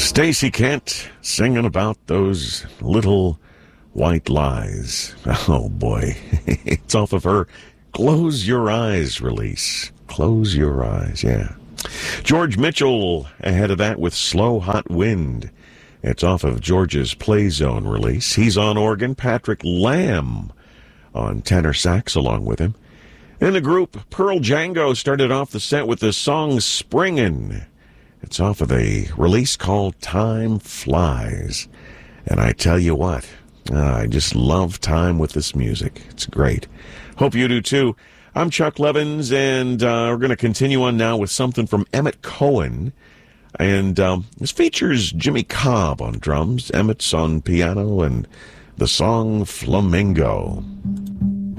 Stacey Kent singing about those little white lies. Oh, boy. It's off of her Close Your Eyes release. Close Your Eyes, yeah. George Mitchell ahead of that with Slow Hot Wind. It's off of George's Play Zone release. He's on organ. Patrick Lamb on tenor sax along with him. And the group Pearl Django started off the set with the song Springin'. It's off of a release called Time Flies. And I tell you what, I just love time with this music. It's great. Hope you do too. I'm Chuck Levins, and we're going to continue on now with something from Emmett Cohen. And this features Jimmy Cobb on drums, Emmett's on piano, and the song Flamingo.